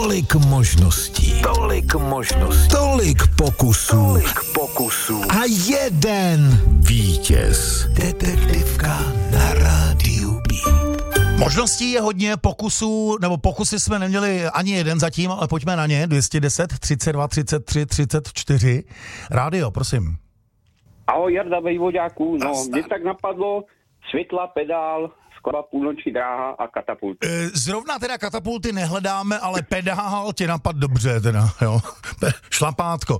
Tolik možností. Tolik pokusů. A jeden vítěz. Detektivka na rádiu Beat. Možností je hodně, pokusy jsme neměli ani jeden zatím, ale pojďme na ně. 210 32 33 34. Rádio, prosím. Ahoj, Jarda Vejvoďáků. No, mě tak napadlo světla, pedál, skoro půlnoční dráha a katapult. Zrovna teda katapulty nehledáme, ale pedál tě napad dobře teda, jo. Šlapátko.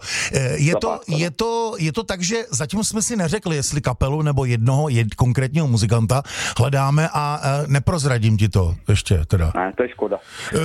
Je to tak, že zatím jsme si neřekli, jestli kapelu nebo jednoho konkrétního muzikanta hledáme a neprozradím ti to ještě teda. Ne, to je škoda.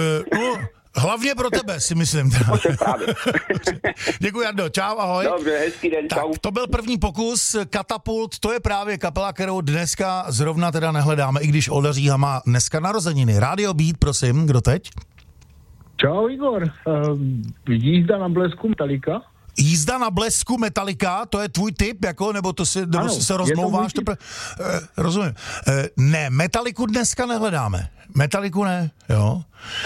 Hlavně pro tebe, si myslím. Právě. Děkuji, Jardo. Čau, ahoj. Dobře, hezký den, čau. Tak, to byl první pokus. Katapult, to je právě kapela, kterou dneska zrovna teda nehledáme, i když Olda Říha má dneska narozeniny. Radio Beat, prosím, kdo teď? Čau, Igor. Jízda na blesku Metallica? Jízda na blesku Metallica, to je tvůj tip, jako, nebo to si, nebo se rozmlouváš? Rozumím. Ne, Metalliku dneska nehledáme. Metalliku ne, jo.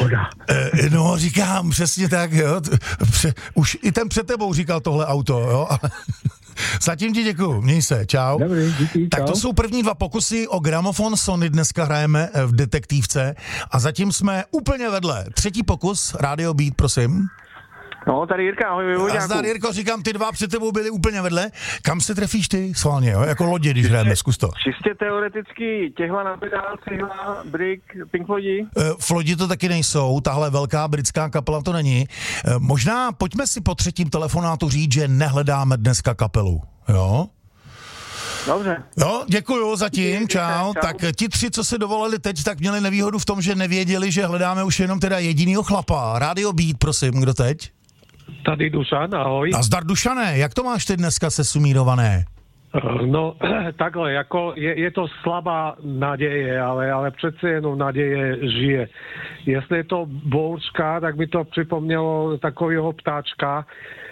No, říkám, přesně tak, jo. Už i ten před tebou říkal tohle auto, jo. Zatím ti děkuju, měj se, čau. Dobrý, díky, tak to jsou první dva pokusy o gramofon Sony, dneska hrajeme v detektivce a zatím jsme úplně vedle. Třetí pokus, Radio Beat, prosím. No, tady Jirka, ahoj, Vojvoďáku. Nazdar, Jirko, říkám, ty dva před tebou byli úplně vedle. Kam se trefíš ty? Sválně, jo? Jako lodě, když hrajeme, zkus to. Čistě teoreticky těhla na pedál, cihla, Brick, Pink Floydi? V Floydi to taky nejsou, tahle velká britská kapela to není. Možná pojďme si po třetím telefonátu říct, že nehledáme dneska kapelu, jo? Dobře. Jo, děkuju zatím, čau. Tak ti tři, co se dovolali teď, tak měli nevýhodu v tom, že nevěděli, že hledáme už jenom teda jedinýho chlapa. Radio Beat, prosím, kdo teď? Tady Dušan, ahoj. Nazdar, Dušané, jak to máš ty dneska sesumírované? No, takhle, jako je to slabá naděje, ale přece jenom naděje žije. Jestli je to bouřka, tak mi to připomnělo takového ptáčka,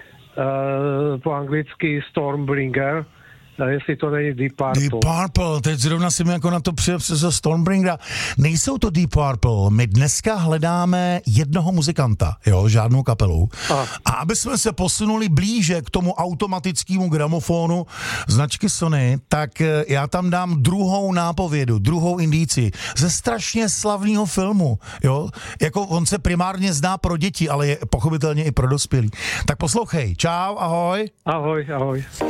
po anglicky Stormbringer, jestli to není Deep Purple. Deep Purple, teď zrovna si mi jako na to přijel přes Stormbringera. Nejsou to Deep Purple, my dneska hledáme jednoho muzikanta, jo, žádnou kapelu. A aby jsme se posunuli blíže k tomu automatickému gramofonu značky Sony, tak já tam dám druhou nápovědu, druhou indici ze strašně slavného filmu, jo. Jako on se primárně zná pro děti, ale je pochopitelně i pro dospělí. Tak poslouchej, čau, ahoj. Ahoj.